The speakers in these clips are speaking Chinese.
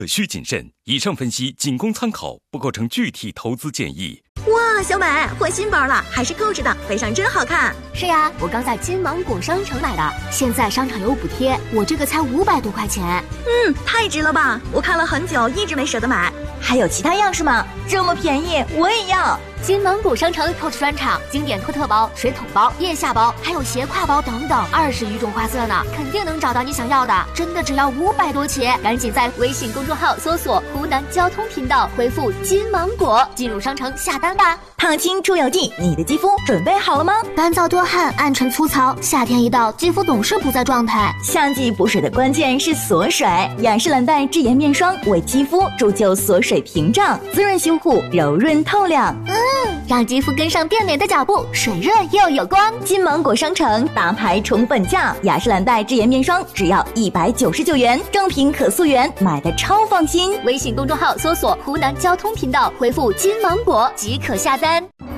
需谨慎。以上分析仅供参考，不构成具体投资建议。 哇，小美换新包了，还是购置的，背上真好看。 是呀，我刚在金芒果商城买的，现在商场有补贴，我这个才500多块钱。 太值了吧！我看了很久，一直没舍得买。 还有其他样式吗？这么便宜，我也要。 金芒果商城 Coach 专场，经典托特包、水桶包、腋下包，还有斜挎包等等，20余种花色呢，肯定能找到你想要的。真的只要500多起，赶紧在微信公众号搜索湖南交通频道，回复金芒果，进入商城下单吧。 烫青出游记，你的肌肤准备好了吗？ 干燥多汗，暗沉粗糙，夏天一到，肌肤总是不在状态。 夏季补水的关键是锁水，雅诗兰黛智妍面霜为肌肤铸就锁水屏障，滋润修护，柔润透亮。 让肌肤跟上变美的脚步，水润又有光。 金芒果商城大牌重本价，雅诗兰黛智妍面霜只要199元，正品可溯源，买的超放心。 微信公众号搜索湖南交通频道，回复金芒果即可下单。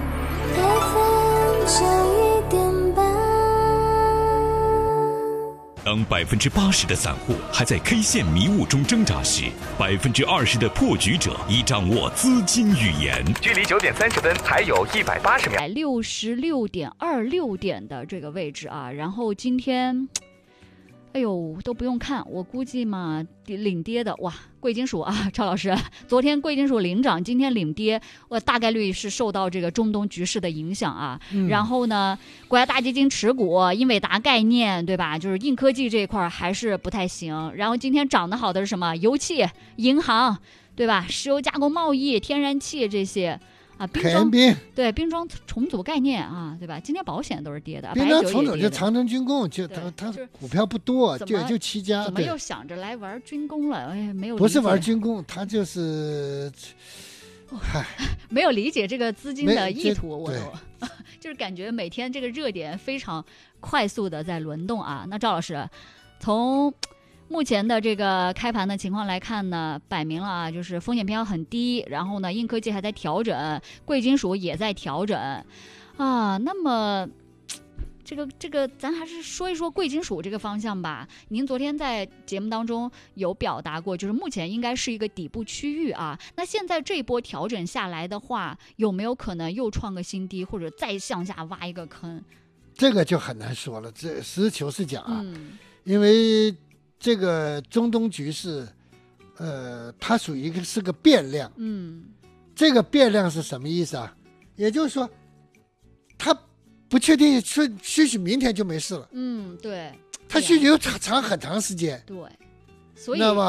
当80%的散户还在 K 线迷雾中挣扎时，20%的破局者已掌握资金语言。 距离9点30分还有180秒。 66.26点的这个位置啊，然后今天，哎呦都不用看，我估计嘛领跌的哇，贵金属啊，赵老师，昨天贵金属领涨，今天领跌，我大概率是受到这个中东局势的影响啊。然后呢，国家大基金持股英伟达概念，对吧？就是硬科技这一块还是不太行。然后今天涨得好的是什么？油气、银行，对吧？石油加工贸易、天然气这些。啊，兵装对兵装重组概念啊，对吧？今天保险都是跌的， 兵装重组就长城军工，就它股票不多，就7家。 怎么又想着来玩军工了？哎，没有不是玩军工，它就是， 没有理解这个资金的意图，我都就是感觉每天这个热点非常快速的在轮动啊。那赵老师，从目前的这个开盘的情况来看呢，摆明了啊，就是风险偏好很低，然后呢，硬科技还在调整，贵金属也在调整，啊，那么这个，咱还是说一说贵金属这个方向吧。您昨天在节目当中有表达过，就是目前应该是一个底部区域啊。那现在这一波调整下来的话，有没有可能又创个新低，或者再向下挖一个坑？ 这个就很难说了，这实事求是讲啊，因为这个中东局势，它属于是个变量。这个变量是什么意思啊？也就是说，它不确定，许明天就没事了。 对， 它许有长很长时间。 对，所以。 那么